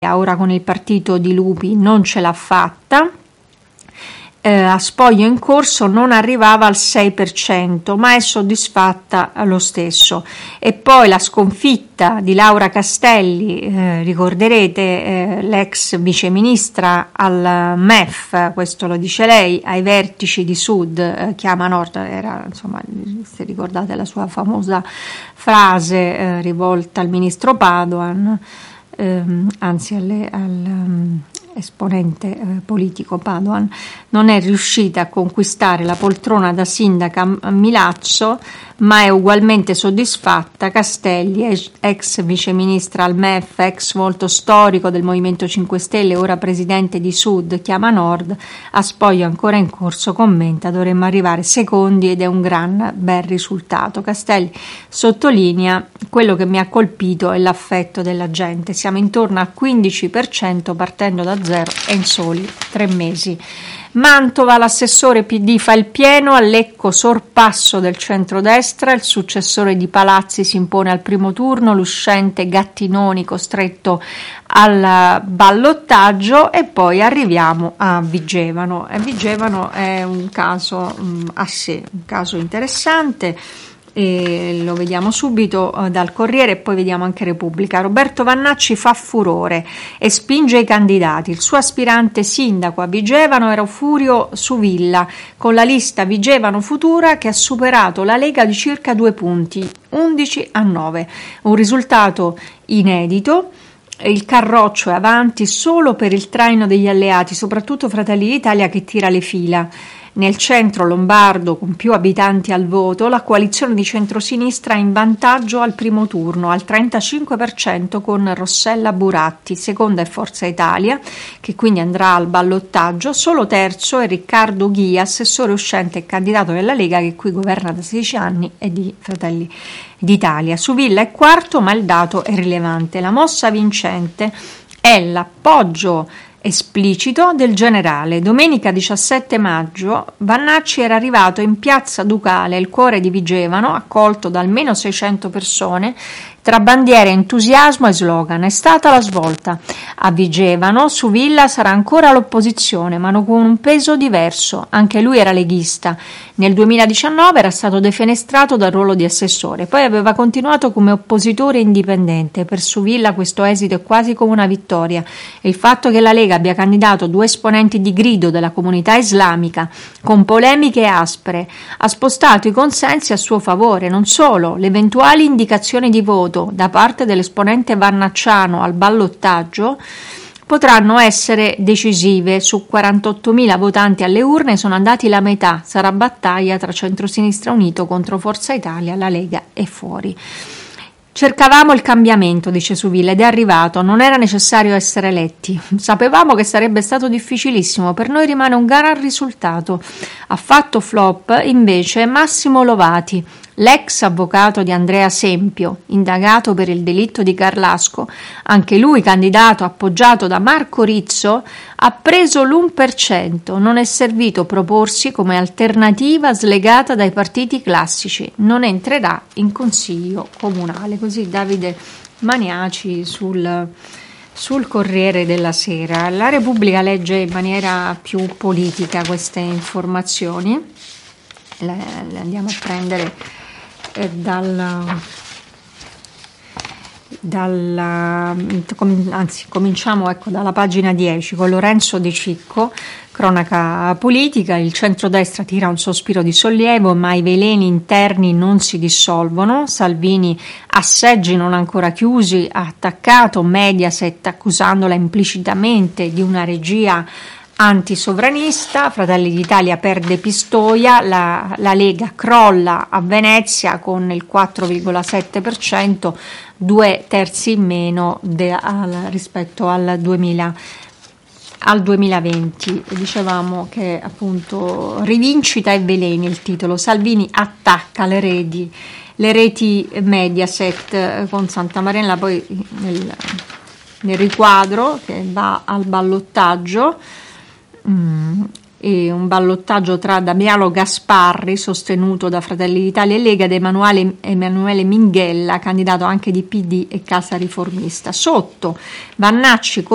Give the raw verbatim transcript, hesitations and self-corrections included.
ora con il partito di Lupi non ce l'ha fatta. Eh, a spoglio in corso non arrivava al sei per cento, ma è soddisfatta lo stesso. E poi la sconfitta di Laura Castelli, eh, ricorderete, eh, l'ex viceministra al M E F, questo lo dice lei, ai vertici di Sud, eh, chiama Nord, era, insomma, se ricordate la sua famosa frase eh, rivolta al ministro Padoan, ehm, anzi alle, al um, esponente eh, politico Padoan, non è riuscita a conquistare la poltrona da sindaca a Milazzo, ma è ugualmente soddisfatta. Castelli, ex viceministra al M E F, ex volto storico del Movimento cinque Stelle, ora presidente di Sud, chiama Nord, a spoglio ancora in corso commenta: dovremmo arrivare secondi ed è un gran bel risultato. Castelli sottolinea: quello che mi ha colpito è l'affetto della gente, siamo intorno al quindici per cento partendo da zero e in soli tre mesi. Mantova, l'assessore P D fa il pieno, a Lecco sorpasso del centrodestra, il successore di Palazzi si impone al primo turno, l'uscente Gattinoni costretto al ballottaggio, e poi arriviamo a Vigevano. E Vigevano è un caso mh, a sé, un caso interessante. E lo vediamo subito uh, dal Corriere e poi vediamo anche Repubblica. Roberto Vannacci fa furore e spinge i candidati. Il suo aspirante sindaco a Vigevano era Furio Suvilla, con la lista Vigevano Futura, che ha superato la Lega di circa due punti, undici a nove, un risultato inedito. Il Carroccio è avanti solo per il traino degli alleati, soprattutto Fratelli d'Italia, che tira le fila. Nel centro lombardo, con più abitanti al voto, la coalizione di centrosinistra è in vantaggio al primo turno, al trentacinque per cento, con Rossella Buratti. Seconda è Forza Italia, che quindi andrà al ballottaggio. Solo terzo è Riccardo Ghia, assessore uscente e candidato della Lega, che qui governa da sedici anni, e di Fratelli d'Italia. Suvilla è quarto, ma il dato è rilevante. La mossa vincente è l'appoggio esplicito del generale. Domenica diciassette maggio Vannacci era arrivato in piazza Ducale, il cuore di Vigevano, accolto da almeno seicento persone, tra bandiere, entusiasmo e slogan. È stata la svolta. A Vigevano Suvilla sarà ancora all'opposizione, ma con un peso diverso. Anche lui era leghista. Nel duemiladiciannove era stato defenestrato dal ruolo di assessore, poi aveva continuato come oppositore indipendente. Per Suvilla questo esito è quasi come una vittoria, e il fatto che la Lega abbia candidato due esponenti di grido della comunità islamica con polemiche aspre ha spostato i consensi a suo favore. Non solo, le eventuali indicazioni di voto da parte dell'esponente vannacciano al ballottaggio potranno essere decisive. Su quarantottomila votanti alle urne sono andati la metà. Sarà battaglia tra centrosinistra unito contro Forza Italia, la Lega e fuori. Cercavamo il cambiamento, dice Suvilla, ed è arrivato. Non era necessario essere eletti. Sapevamo che sarebbe stato difficilissimo. Per noi rimane un gran risultato. Ha fatto flop invece Massimo Lovati, l'ex avvocato di Andrea Sempio, indagato per il delitto di Carlasco, anche lui candidato appoggiato da Marco Rizzo, ha preso l'uno per cento. Non è servito proporsi come alternativa slegata dai partiti classici. Non entrerà in consiglio comunale. Così Davide Maniaci sul, sul Corriere della Sera. La Repubblica legge in maniera più politica queste informazioni. Le, le andiamo a prendere Dal, dalla, anzi cominciamo ecco dalla pagina dieci con Lorenzo De Cicco, cronaca politica. Il centrodestra tira un sospiro di sollievo, ma i veleni interni non si dissolvono. Salvini ha seggi non ancora chiusi, ha attaccato Mediaset accusandola implicitamente di una regia antisovranista. Fratelli d'Italia perde Pistoia, la, la Lega crolla a Venezia con il quattro virgola sette per cento, due terzi in meno de, al, rispetto al, duemila, al duemilaventi. Dicevamo che appunto rivincita e veleni il titolo. Salvini attacca le reti, le reti Mediaset con Santa Marina, poi nel, nel riquadro che va al ballottaggio. Mm, e un ballottaggio tra Damiano Gasparri, sostenuto da Fratelli d'Italia e Lega, ed Emanuele, Emanuele Minghella, candidato anche di P D e Casa Riformista. Sotto Vannacci